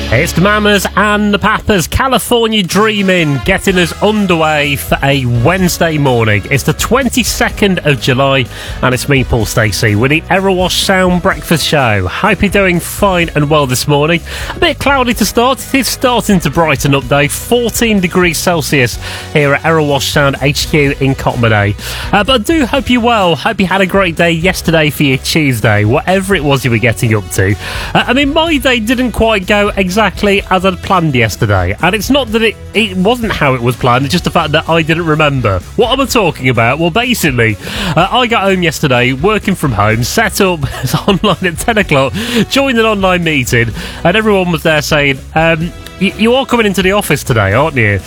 It's the Mamas and the Papas, California Dreamin', getting us underway for a Wednesday morning. It's the 22nd of July, and it's me, Paul Stacey, with the Erewash Sound Breakfast Show. Hope you're doing fine and well this morning. A bit cloudy to start. It is starting to brighten up, though. 14 degrees Celsius here at Erewash Sound HQ in Cotmanay. But I do hope you're well. Hope you had a great day yesterday for your Tuesday, whatever it was you were getting up to. My day didn't quite go exactly as I'd planned yesterday, and it's not that it wasn't how it was planned, it's just the fact that I didn't remember. What am I talking about? Well, basically, I got home yesterday, working from home, set up online at 10 o'clock, joined an online meeting, and everyone was there saying, you are coming into the office today, aren't you?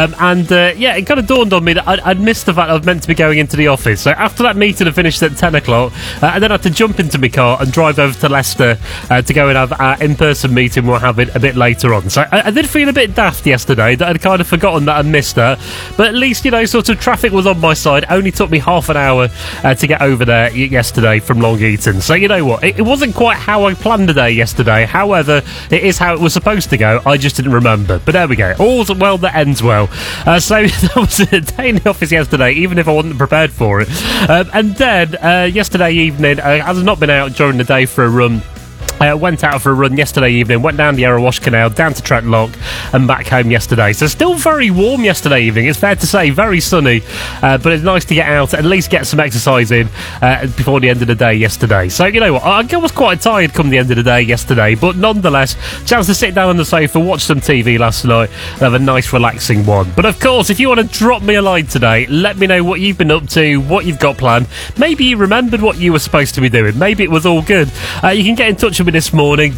It kind of dawned on me that I'd missed the fact I was meant to be going into the office. So after that meeting had finished at 10 o'clock, and then I had to jump into my car and drive over to Leicester to go and have our in-person meeting we'll have it a bit later on. So I did feel a bit daft yesterday that I'd kind of forgotten that I missed that. But at least, sort of traffic was on my side. Only took me half an hour to get over there yesterday from Long Eaton. So you know what? It wasn't quite how I planned the day yesterday. However, it is how it was supposed to go. I just didn't remember. But there we go. All's well that ends well. So that was a day in the office yesterday, even if I wasn't prepared for it. And then yesterday evening, as I've not been out during the day for a run, went out for a run yesterday evening, went down the Erewash Canal, down to Trent Lock, and back home yesterday. So still very warm yesterday evening, it's fair to say, very sunny, but it's nice to get out, at least get some exercise in before the end of the day yesterday. So, you know what, I was quite tired come the end of the day yesterday, but nonetheless, chance to sit down on the sofa, watch some TV last night, and have a nice relaxing one. But of course, if you want to drop me a line today, let me know what you've been up to, what you've got planned. Maybe you remembered what you were supposed to be doing. Maybe it was all good. You can get in touch with me this morning,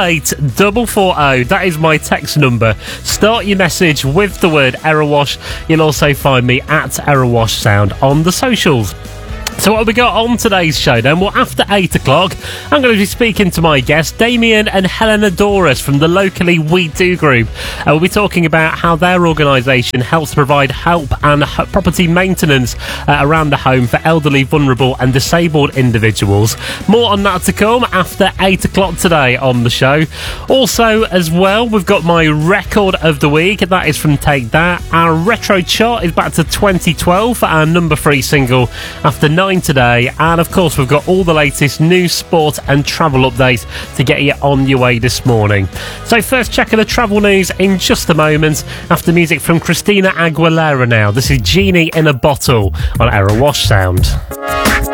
88440. That is my text number. Start your message with the word Erewash. You'll also find me at Erewash Sound on the socials. So what have we got on today's show then? Well, after 8 o'clock, I'm going to be speaking to my guests, Damien and Helena Doris from the Locally We Do group. We'll be talking about how their organisation helps provide help and property maintenance around the home for elderly, vulnerable and disabled individuals. More on that to come after 8 o'clock today on the show. Also, as well, we've got my record of the week, and that is from Take That. Our retro chart is back to 2012 for our number 3 single after 9 today, and of course we've got all the latest news, sport and travel updates to get you on your way this morning. So first check of the travel news in just a moment, after music from Christina Aguilera now. This is Genie in a Bottle on Erewash Sound.